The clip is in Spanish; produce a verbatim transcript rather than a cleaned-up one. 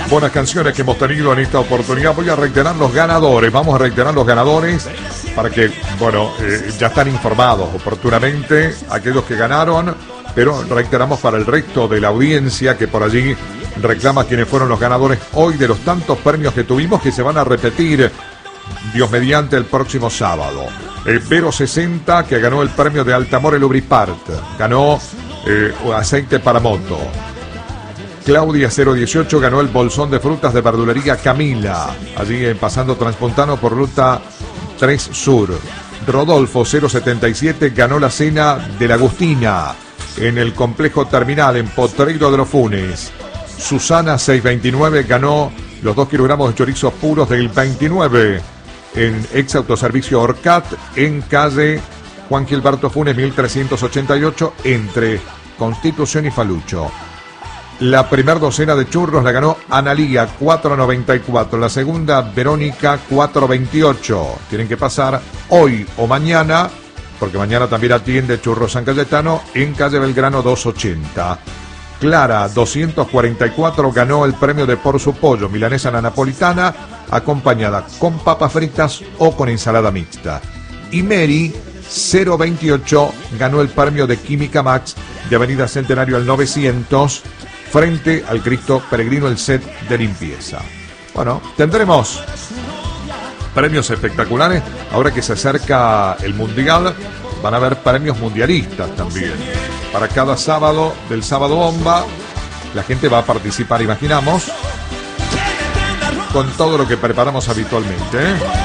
buenas canciones que hemos tenido en esta oportunidad. Voy a reiterar los ganadores, vamos a reiterar los ganadores para que, bueno, eh, ya están informados oportunamente aquellos que ganaron, pero reiteramos para el resto de la audiencia que por allí reclama quiénes fueron los ganadores hoy de los tantos premios que tuvimos que se van a repetir, Dios mediante, el próximo sábado. Eh, Vero sesenta, que ganó el premio de Altamore Lubripart, ganó eh, aceite para moto. Claudia cero dieciocho ganó el bolsón de frutas de verdulería Camila, allí en Pasando Transpontano por ruta tres Sur. Rodolfo cero setenta y siete ganó la cena de la Agustina en el complejo terminal en Potreiro de los Funes. Susana seiscientos veintinueve ganó los dos kilogramos de chorizos puros del veintinueve en ex autoservicio Orcat en calle Juan Gilberto Funes mil trescientos ochenta y ocho entre Constitución y Falucho. La primera docena de churros la ganó Analía, cuatro noventa y cuatro. La segunda, Verónica, cuatro veintiocho. Tienen que pasar hoy o mañana, porque mañana también atiende Churros San Cayetano en calle Belgrano doscientos ochenta. Clara, doscientos cuarenta y cuatro, ganó el premio de Por Su Pollo, milanesa a la napolitana, acompañada con papas fritas o con ensalada mixta. Y Mary, cero veintiocho, ganó el premio de Química Max de Avenida Centenario al novecientos, frente al Cristo Peregrino, el set de limpieza. Bueno, tendremos premios espectaculares. Ahora que se acerca el Mundial, van a haber premios mundialistas también. Para cada sábado del Sábado Bomba, la gente va a participar, imaginamos, con todo lo que preparamos habitualmente, ¿eh?